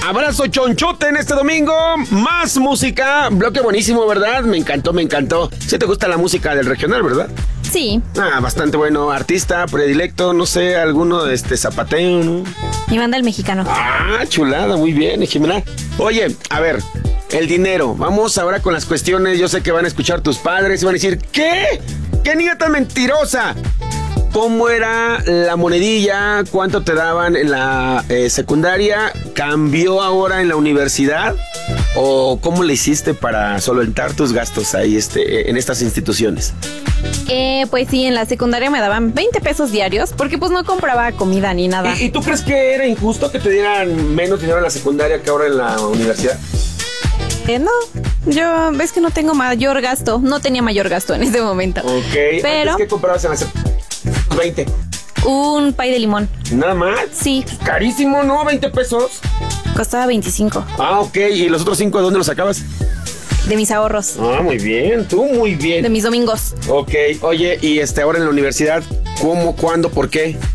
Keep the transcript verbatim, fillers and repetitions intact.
Abrazo chonchote en este domingo. Más música. Bloque buenísimo, ¿verdad? Me encantó, me encantó. ¿Sí te gusta la música del regional, verdad? Sí. Ah, bastante bueno. Artista predilecto, no sé, alguno de este zapateo, ¿no? Mi banda El Mexicano. Ah, chulada, muy bien, Jimena. Oye, a ver, el dinero. Vamos ahora con las cuestiones. Yo sé que van a escuchar tus padres y van a decir, ¿qué? ¿Qué niña tan mentirosa? ¿Cómo era la monedilla? ¿Cuánto te daban en la eh, secundaria? ¿Cambió ahora en la universidad? ¿O cómo le hiciste para solventar tus gastos ahí este, en estas instituciones? Eh, pues sí, en la secundaria me daban veinte pesos diarios porque pues no compraba comida ni nada. ¿Y, y tú crees que era injusto que te dieran menos dinero en la secundaria que ahora en la universidad? Eh, no, yo ves que no tengo mayor gasto, no tenía mayor gasto en ese momento. Ok, pero ¿antes qué comprabas en la secundaria? veinte. Un pay de limón. ¿Nada más? Sí. Carísimo, ¿no? veinte pesos. Costaba veinticinco. Ah, ok. ¿Y los otros cinco de dónde los sacabas? De mis ahorros. Ah, muy bien. Tú muy bien. De mis domingos. Ok. Oye, y este ahora en la universidad, ¿cómo, cuándo, por qué?